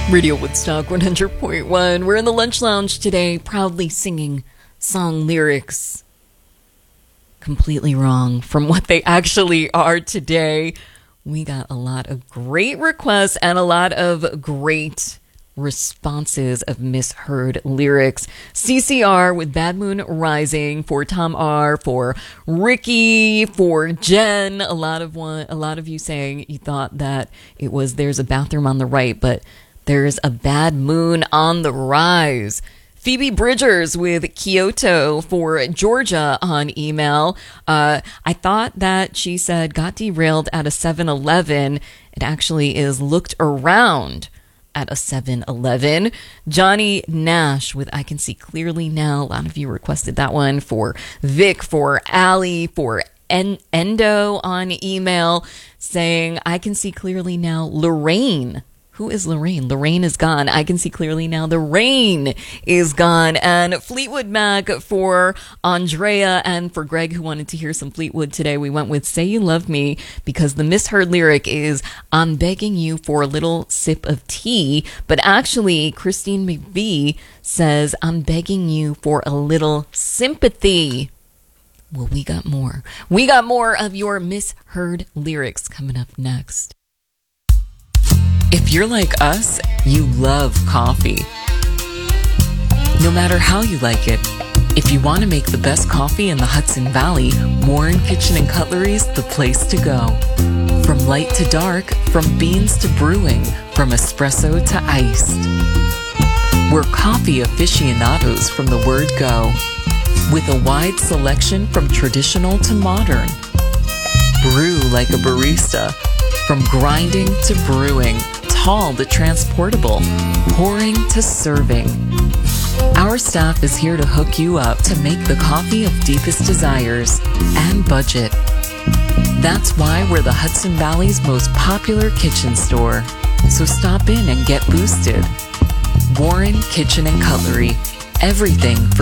Radio Woodstock 100.1. We're in the Lunch Lounge today, proudly singing song lyrics completely wrong from what they actually are today. We got a lot of great requests and a lot of great responses of misheard lyrics. CCR with Bad Moon Rising, for Tom R, for Ricky, for Jen. A lot of you saying you thought that it was There's a Bathroom on the Right, but there's a bad moon on the rise. Phoebe Bridgers with Kyoto for Georgia on email. I thought that she said got derailed at a 7-Eleven. It actually is looked around at a 7-Eleven. Johnny Nash with I Can See Clearly Now. A lot of you requested that one. For Vic, for Allie, for Endo on email saying I Can See Clearly Now. Lorraine. Who is Lorraine? Lorraine is gone. I Can See Clearly Now. The rain is gone. And Fleetwood Mac for Andrea and for Greg, who wanted to hear some Fleetwood today. We went with Say You Love Me because the misheard lyric is I'm begging you for a little sip of tea. But actually, Christine McVie says I'm begging you for a little sympathy. Well, we got more. We got more of your misheard lyrics coming up next. If you're like us, you love coffee. No matter how you like it, if you want to make the best coffee in the Hudson Valley, Warren Kitchen and Cutlery's the place to go. From light to dark, from beans to brewing, from espresso to iced. We're coffee aficionados from the word go, with a wide selection from traditional to modern. Brew like a barista, from grinding to brewing, tall to transportable, pouring to serving. Our staff is here to hook you up to make the coffee of deepest desires and budget. That's why we're the Hudson Valley's most popular kitchen store. So stop in and get boosted. Warren Kitchen and Cutlery, everything for